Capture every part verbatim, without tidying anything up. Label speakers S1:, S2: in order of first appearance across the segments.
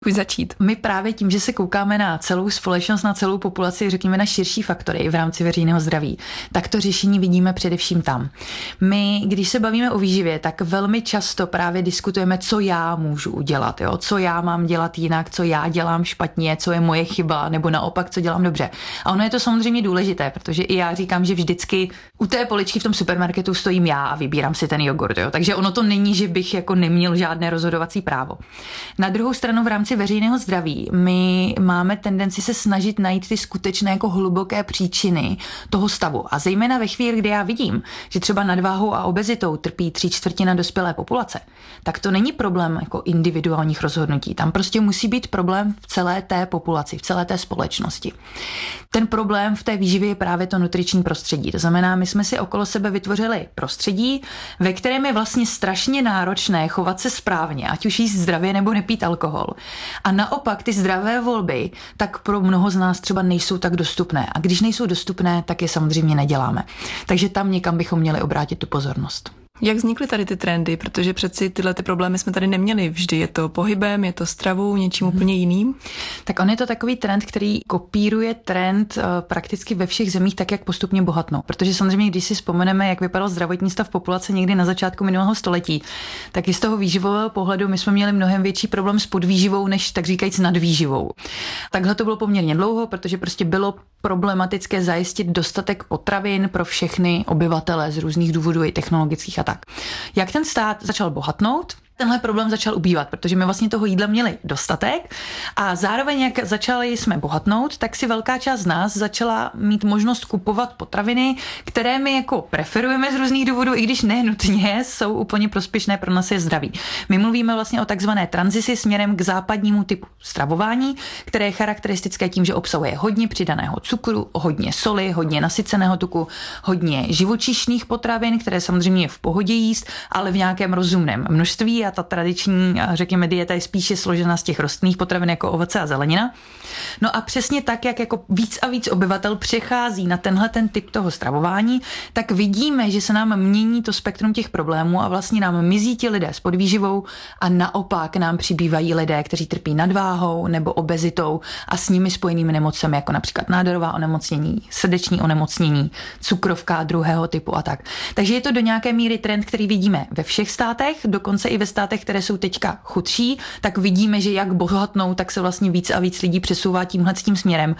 S1: Už začít.
S2: My právě tím, že se koukáme na celou společnost, na celou populaci, řekněme na širší faktory v rámci veřejného zdraví, tak to řešení vidíme především tam. My, když se bavíme o výživě, tak velmi často právě diskutujeme, co já můžu udělat, jo? Co já mám dělat jinak, co já dělám špatně, co je moje chyba, nebo naopak, co dělám dobře. A ono je to samozřejmě důležité, protože i já říkám, že vždycky u té poličky v tom supermarketu stojím já a vybírám si ten jogurt, jo? Takže ono to není, že bych jako neměl žádné rozhodovací právo. Na druhou stranu v rámci veřejného zdraví my máme tendenci se snažit najít ty skutečné jako hluboké příčiny toho stavu. A zejména ve chvíli, kdy já vidím, že třeba nadváhou a obezitou trpí tři čtvrtina dospělé populace, tak to není problém jako individuálních rozhodnutí. Tam prostě musí být problém v celé té populaci, v celé té společnosti. Ten problém v té výživě je právě to nutriční prostředí. To znamená, my jsme si okolo sebe vytvořili prostředí, ve kterém je vlastně strašně náročné chovat se správně, ať už jíst zdravě nebo nepít alkohol. A naopak ty zdravé volby tak pro mnoho z nás třeba nejsou tak dostupné. A když nejsou dostupné, tak je samozřejmě neděláme. Takže tam někam bychom měli obrátit tu pozornost.
S1: Jak vznikly tady ty trendy? Protože přeci tyhle ty problémy jsme tady neměli vždy. Je to pohybem, je to stravou, něčím hmm. úplně jiným?
S2: Tak on je to takový trend, který kopíruje trend uh, prakticky ve všech zemích tak, jak postupně bohatnou. Protože samozřejmě, když si vzpomeneme, jak vypadal zdravotní stav populace někdy na začátku minulého století, tak i z toho výživového pohledu my jsme měli mnohem větší problém s podvýživou, než tak říkajíc nadvýživou. Takhle to bylo poměrně dlouho, protože prostě bylo problematické zajistit dostatek potravin pro všechny obyvatele z různých důvodů i technologických a tak. Jak ten stát začal bohatnout, tenhle problém začal ubývat, protože my vlastně toho jídla měli dostatek a zároveň, jak začali jsme bohatnout, tak si velká část z nás začala mít možnost kupovat potraviny, které my jako preferujeme z různých důvodů, i když ne nutně jsou úplně prospěšné pro naše zdraví. My mluvíme vlastně o takzvané tranzici směrem k západnímu typu stravování, které je charakteristické tím, že obsahuje hodně přidaného cukru, hodně soli, hodně nasyceného tuku, hodně živočišných potravin, které samozřejmě je v pohodě jíst, ale v nějakém rozumném množství. A ta tradiční, řekněme, dieta je spíše složena z těch rostlinných potravin jako ovoce a zelenina. No a přesně tak, jak jako víc a víc obyvatel přechází na tenhle ten typ toho stravování, tak vidíme, že se nám mění to spektrum těch problémů a vlastně nám mizí ti lidé s podvýživou a naopak nám přibývají lidé, kteří trpí nadváhou nebo obezitou a s nimi spojenými nemocemi, jako například nádorová onemocnění, srdeční onemocnění, cukrovka druhého typu a tak. Takže je to do nějaké míry trend, který vidíme ve všech státech, dokonce i ve státech, které jsou teďka chudší, tak vidíme, že jak bohatnou, tak se vlastně víc a víc lidí přesouvá tímhle tím směrem.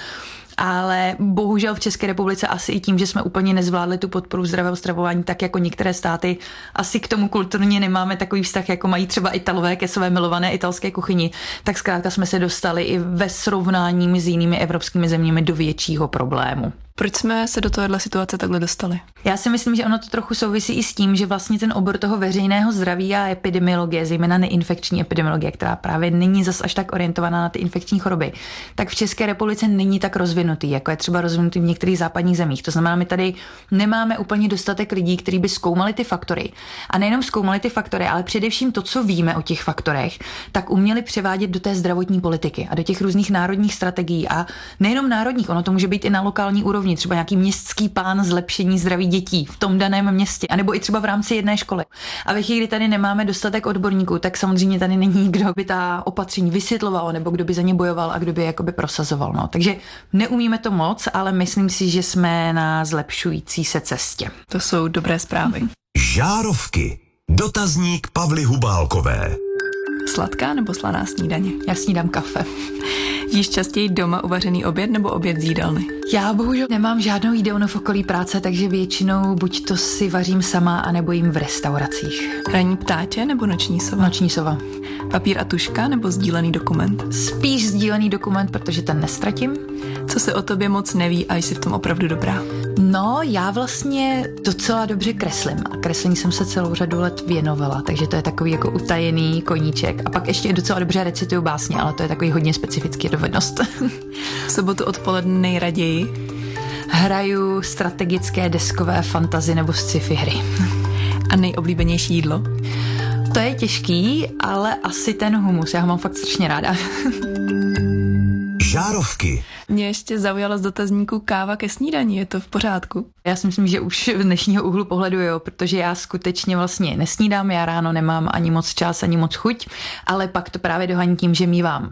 S2: Ale bohužel v České republice asi i tím, že jsme úplně nezvládli tu podporu zdravého stravování, tak jako některé státy, asi k tomu kulturně nemáme takový vztah, jako mají třeba Italové ke své milované italské kuchyni, tak zkrátka jsme se dostali i ve srovnání s jinými evropskými zeměmi do většího problému.
S1: Proč jsme se do tohohle situace takhle dostali?
S2: Já si myslím, že ono to trochu souvisí i s tím, že vlastně ten obor toho veřejného zdraví a epidemiologie, zejména neinfekční epidemiologie, která právě není zas až tak orientovaná na ty infekční choroby, tak v České republice není tak rozvinutý, jako je třeba rozvinutý v některých západních zemích. To znamená, my tady nemáme úplně dostatek lidí, kteří by zkoumali ty faktory. A nejenom zkoumali ty faktory, ale především to, co víme o těch faktorech, tak uměli převádět do té zdravotní politiky a do těch různých národních strategií. A nejenom národních, ono to může být i na lokální úrovni. Třeba nějaký městský plán zlepšení zdraví dětí v tom daném městě, anebo i třeba v rámci jedné školy. A ve chvíli, kdy tady nemáme dostatek odborníků, tak samozřejmě tady není nikdo, by ta opatření vysvětloval, nebo kdo by za ně bojoval a kdo by je jakoby prosazoval. No. Takže neumíme to moc, ale myslím si, že jsme na zlepšující se cestě.
S1: To jsou dobré zprávy.
S3: Žárovky. Dotazník Pavly Hubálkové.
S1: Sladká nebo slaná snídaně?
S2: Já snídám kafe.
S1: Jíš častěji doma uvařený oběd nebo oběd z jídelny?
S2: Já bohužel nemám žádnou jídelnu v okolí práce, takže většinou buď to si vařím sama, anebo jim v restauracích.
S1: Ranní ptáče nebo noční sova?
S2: Noční sova.
S1: Papír a tužka nebo sdílený dokument?
S2: Spíš sdílený dokument, protože ten nestratím.
S1: Co se o tobě moc neví a jsi v tom opravdu dobrá?
S2: No, já vlastně docela dobře kreslím a kreslení jsem se celou řadu let věnovala, takže to je takový jako utajený koníček. A pak ještě docela dobře recituju básně, ale to je takový hodně specifický dovednost.
S1: V sobotu odpoledne nejraději
S2: hraju strategické deskové fantasy nebo sci-fi hry.
S1: A nejoblíbenější jídlo?
S2: To je těžký, ale asi ten humus, já ho mám fakt strašně ráda.
S3: Žárovky.
S1: Mě ještě zaujala z dotazníku káva ke snídani, je to v pořádku?
S2: Já si myslím, že už v dnešního úhlu pohledu jo, protože já skutečně vlastně nesnídám, já ráno nemám ani moc čas, ani moc chuť, ale pak to právě dohaní tím, že mívám